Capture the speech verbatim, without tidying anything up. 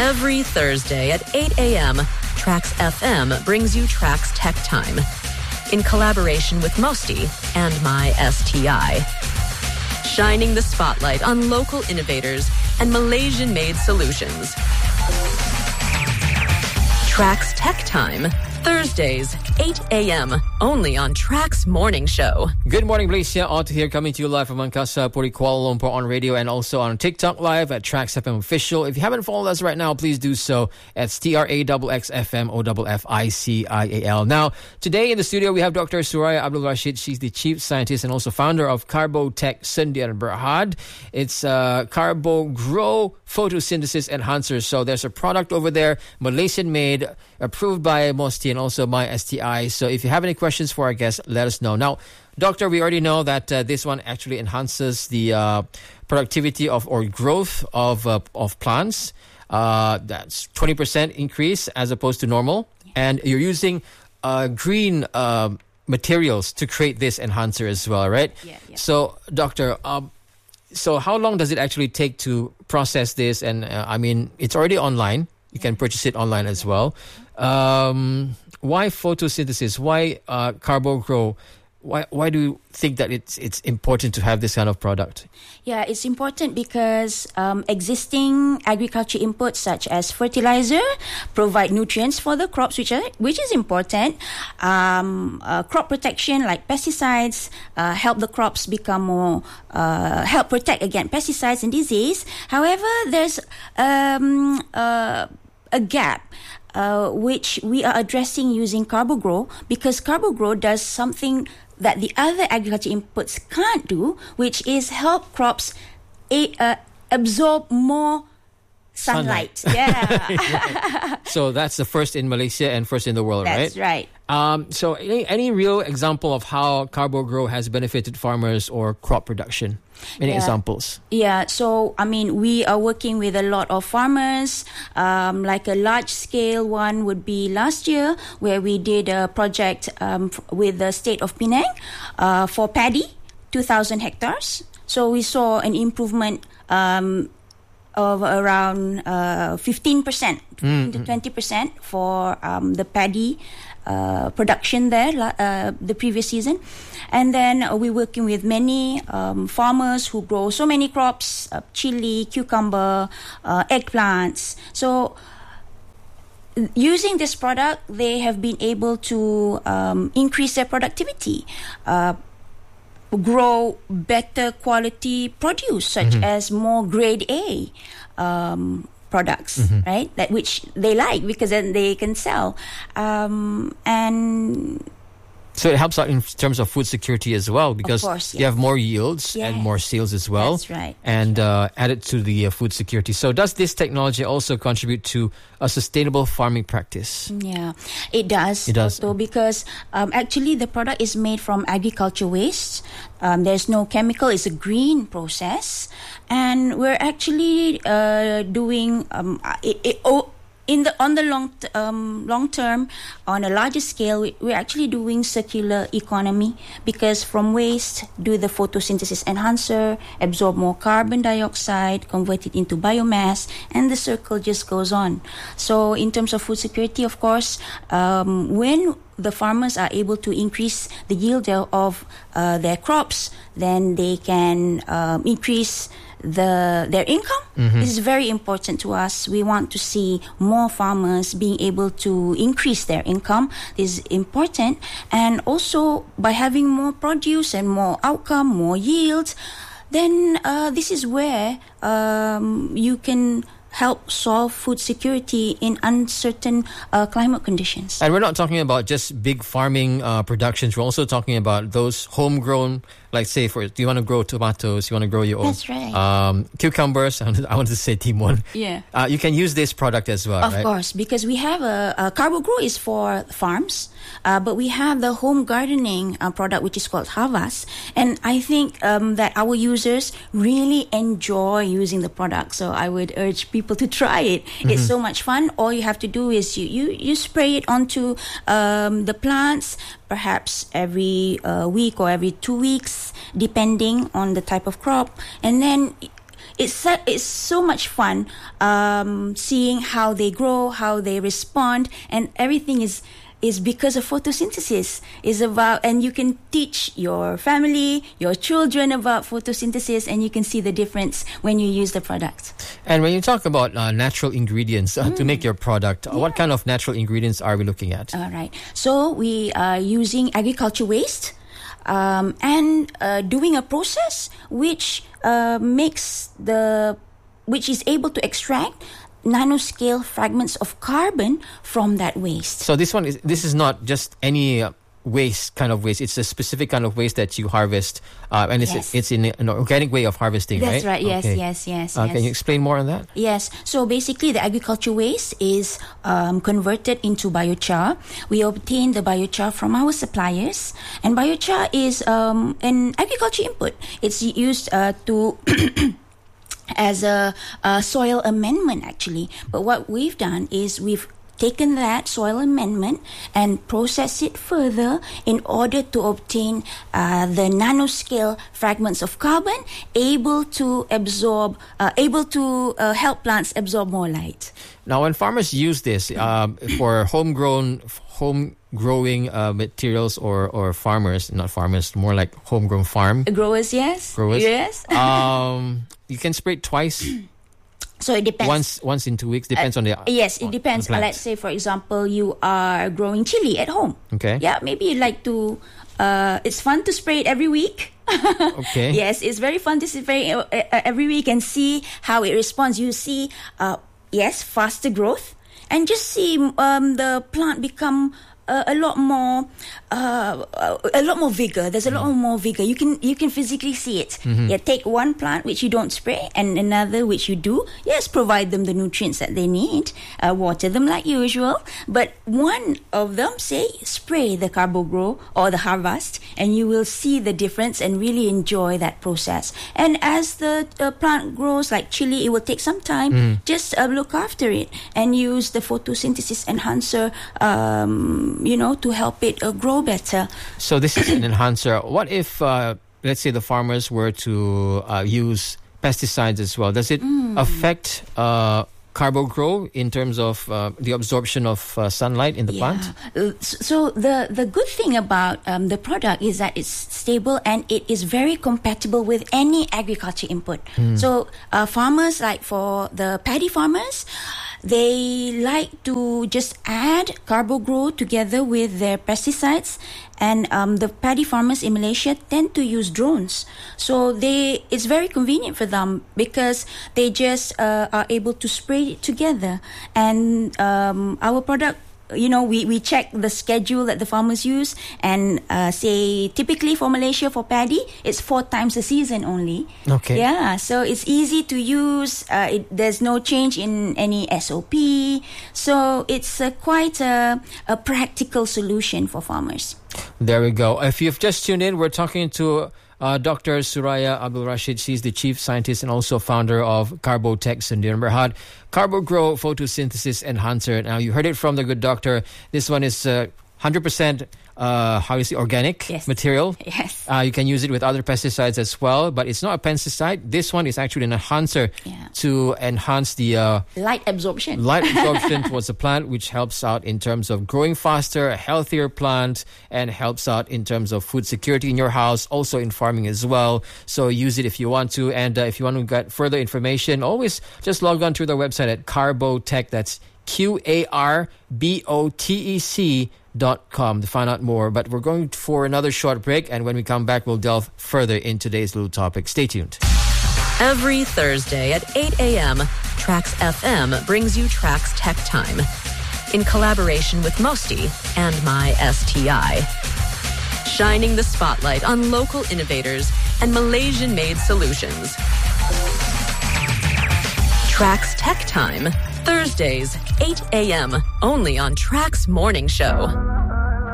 Every Thursday at eight a.m., Trax F M brings you Trax Tech Time in collaboration with Mosty and My S T I. Shining the spotlight on local innovators and Malaysian-made solutions. Trax Tech Time, Thursdays, eight a.m., only on Trax Morning Show. Good morning, Malaysia. Otto here, coming to you live from Angkasa Puri, Kuala Lumpur on radio and also on TikTok live at Trax F M Official. If you haven't followed us right now, please do so at T R A X X F M O F F I C I A L. Now, today in the studio, we have Doctor Suraya Abdul Rashid. She's the chief scientist and also founder of Carbotech Sendir Berhad. It's uh, Carbo Grow Photosynthesis Enhancer. So there's a product over there, Malaysian-made, approved by Mosty and also My S T I. So if you have any questions for our guests, let us know. Now, Doctor, we already know that uh, this one actually enhances the uh, productivity of or growth of uh, of plants. Uh, that's twenty percent increase as opposed to normal. Yeah. And you're using uh, green uh, materials to create this enhancer as well, right? Yeah. yeah. So, Doctor, um, so how long does it actually take to process this? And uh, I mean, it's already online. You can purchase it online as well. Um, why photosynthesis? Why uh, Carbo Grow? Why why do you think that it's it's important to have this kind of product? Yeah, it's important because um, existing agriculture inputs such as fertilizer provide nutrients for the crops, which are which is important. Um, uh, crop protection like pesticides uh, help the crops become more uh, help protect against pesticides and disease. However, there's um, uh, a gap. Uh, which we are addressing using Carbo Grow, because Carbo Grow does something that the other agriculture inputs can't do, which is help crops a, uh, absorb more sunlight. sunlight. Yeah. yeah. So that's the first in Malaysia and first in the world, that's right? That's right. Um, so any, any real example of how Carbo Grow has benefited farmers or crop production? Any yeah. examples? Yeah, so, I mean, we are working with a lot of farmers. Um, like a large-scale one would be last year, where we did a project um, f- with the state of Penang uh, for paddy, two thousand hectares. So we saw an improvement um, of around uh, fifteen percent, fifteen to twenty percent for um, the paddy uh, production there uh, the previous season. And then uh, we're working with many um, farmers who grow so many crops, uh, chili, cucumber, uh, eggplants. So using this product, they have been able to um, increase their productivity, uh, grow better quality produce, such mm-hmm. as more grade A um, products, mm-hmm. right? That which they like because then they can sell. Um, and So it helps out in terms of food security as well, because of course, yes. you have more yields yes. and more sales as well. That's right. And That's right. Uh, add it to the uh, food security. So does this technology also contribute to a sustainable farming practice? Yeah, it does. It does. Also, because um, actually the product is made from agriculture waste. Um, there's no chemical. It's a green process. And we're actually uh, doing... Um, it, it, oh, In the on the long t- um, long term, on a larger scale, we, we're actually doing circular economy, because from waste, do the photosynthesis enhancer, absorb more carbon dioxide, convert it into biomass, and the circle just goes on. So in terms of food security, of course, um, when the farmers are able to increase the yield of uh, their crops, then they can um, increase the their income. Mm-hmm. This is very important to us. We want to see more farmers being able to increase their income. This is important. And also, by having more produce and more outcome, more yield, then uh, this is where um, you can help solve food security in uncertain uh, climate conditions. And we're not talking about just big farming uh, productions. We're also talking about those homegrown, like say, for do you want to grow tomatoes, you want to grow your own. That's right. Um, cucumbers, I wanted to say Timon. Yeah. Uh, you can use this product as well, of right? Of course, because we have a, a Carbo Grow is for farms, uh, but we have the home gardening uh, product, which is called Havas. And I think um, that our users really enjoy using the product. So I would urge people to try it. Mm-hmm. It's so much fun. All you have to do is you, you, you spray it onto um, the plants, perhaps every uh, week or every two weeks, depending on the type of crop. And then it's it's so much fun um, seeing how they grow, how they respond, and everything is is because of photosynthesis. Is about, and you can teach your family, your children about photosynthesis, and you can see the difference when you use the product. And when you talk about uh, natural ingredients uh, mm. to make your product, yeah. what kind of natural ingredients are we looking at? All right. So we are using agriculture waste um, and uh, doing a process which uh, makes the, which is able to extract nanoscale fragments of carbon from that waste. So this one is this is not just any uh, waste kind of waste. It's a specific kind of waste that you harvest, uh, and it's yes. it's in an organic way of harvesting. That's right. right. Yes. Okay. Yes. Yes. Uh, yes. Can you explain more on that? Yes. So basically, the agriculture waste is um, converted into biochar. We obtain the biochar from our suppliers, and biochar is um, an agriculture input. It's used uh, to as a, a soil amendment, actually. But what we've done is we've taken that soil amendment and processed it further in order to obtain uh, the nanoscale fragments of carbon able to absorb, uh, able to uh, help plants absorb more light. Now, when farmers use this um, for homegrown, home growing uh, materials, or, or farmers, not farmers, more like homegrown farm growers, yes, growers, yes. um, you can spray it twice. So it depends. Once, once in two weeks, depends uh, on the. Yes, it on, depends. on Uh, let's say, for example, you are growing chili at home. Okay. Yeah, maybe you like to. Uh, it's fun to spray it every week. Okay. Yes, it's very fun to spray it uh, every week and see how it responds. You see, uh, yes, faster growth, and just see um, the plant become Uh, a lot more, uh, a lot more vigor. There's a lot Mm. more vigor. You can you can physically see it. Mm-hmm. Yeah, take one plant which you don't spray and another which you do. Yes, provide them the nutrients that they need. Uh, water them like usual. But one of them, say, spray the CarboGrow or the Harvest, and you will see the difference and really enjoy that process. And as the uh, plant grows, like chili, it will take some time. Mm. Just uh, look after it and use the photosynthesis enhancer. Um, you know, to help it uh, grow better. So this is an enhancer. What if, uh, let's say, the farmers were to uh, use pesticides as well? Does it mm. affect uh, CarboGrow in terms of uh, the absorption of uh, sunlight in the yeah. plant? Uh, so the, the good thing about um, the product is that it's stable and it is very compatible with any agriculture input. Mm. So uh, farmers, like for the paddy farmers, they like to just add CarboGrow together with their pesticides, and um, the paddy farmers in Malaysia tend to use drones. So they it's very convenient for them because they just uh, are able to spray it together. And um, our product, you know, we, we check the schedule that the farmers use, and uh, say typically for Malaysia, for paddy, it's four times a season only. Okay. Yeah, so it's easy to use. Uh, it, there's no change in any S O P. So it's uh, quite a, a practical solution for farmers. There we go. If you've just tuned in, we're talking to Uh, Doctor Suraya Abdul Rashid. She's the chief scientist and also founder of Carbotech Sdn Bhd. CarboGrow Photosynthesis Enhancer. Now, you heard it from the good doctor. This one is uh, one hundred percent uh, how is it, organic yes. material. Yes. Uh, you can use it with other pesticides as well, but it's not a pesticide. This one is actually an enhancer yeah. to enhance the uh, light absorption. Light absorption towards the plant, which helps out in terms of growing faster, a healthier plant, and helps out in terms of food security in your house, also in farming as well. So use it if you want to. And uh, if you want to get further information, always just log on to their website at Carbotech. That's Q A R B O T E C dot com to find out more. But we're going for another short break, and when we come back, we'll delve further in today's little topic. Stay tuned. Every Thursday at eight a.m., Trax F M brings you Trax Tech Time in collaboration with Mosty and My S T I. Shining the spotlight on local innovators and Malaysian-made solutions. Trax Tech Time, Thursdays, eight a.m., only on Trax Morning Show.